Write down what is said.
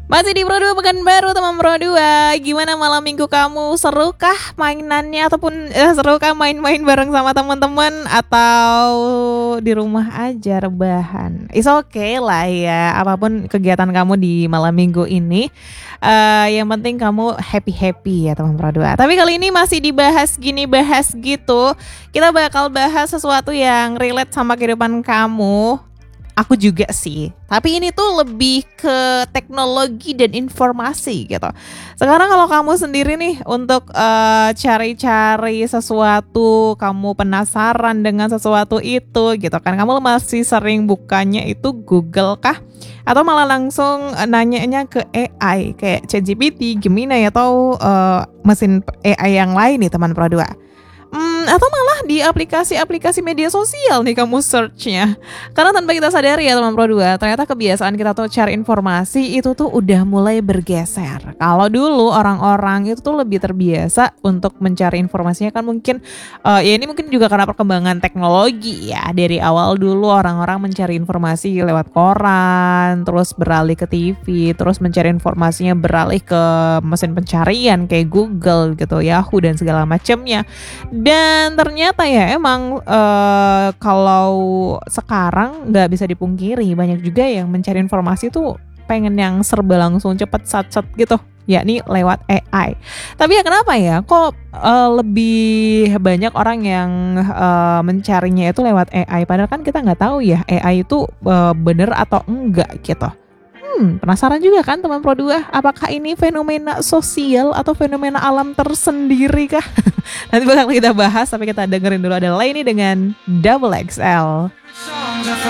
Masih di Pro 2 Pekanbaru teman Pro 2. Gimana malam minggu kamu? Serukah mainannya ataupun serukah main-main bareng sama teman-teman atau di rumah aja rebahan? It's okay lah ya, apapun kegiatan kamu di malam minggu ini. Yang penting kamu happy-happy ya teman Pro 2. Tapi kali ini masih dibahas gini bahas gitu. Kita bakal bahas sesuatu yang relate sama kehidupan kamu. Aku juga sih, tapi ini tuh lebih ke teknologi dan informasi gitu. Sekarang kalau kamu sendiri nih untuk cari-cari sesuatu, kamu penasaran dengan sesuatu itu gitu kan, kamu masih sering bukanya itu Google kah? Atau malah langsung nanyanya ke AI kayak ChatGPT, Gemini atau mesin AI yang lain nih teman Pro 2. Atau malah di aplikasi-aplikasi media sosial nih kamu search-nya. Karena tanpa kita sadari ya teman Pro 2, ternyata kebiasaan kita tuh cari informasi itu tuh udah mulai bergeser. Kalau dulu orang-orang itu tuh lebih terbiasa untuk mencari informasinya kan mungkin ya ini mungkin juga karena perkembangan teknologi ya. Dari awal dulu orang-orang mencari informasi lewat koran, terus beralih ke TV, terus mencari informasinya beralih ke mesin pencarian kayak Google gitu, Yahoo dan segala macamnya. Dan ternyata ya emang kalau sekarang nggak bisa dipungkiri banyak juga yang mencari informasi tuh pengen yang serba langsung cepet sat-sat gitu, yakni lewat AI. Tapi ya kenapa ya kok lebih banyak orang yang mencarinya itu lewat AI, padahal kan kita nggak tahu ya AI itu bener atau enggak gitu. Penasaran juga kan teman Pro 2, apakah ini fenomena sosial atau fenomena alam tersendiri kah? Nanti bakal kita bahas, tapi kita dengerin dulu adalah ini dengan Double XL.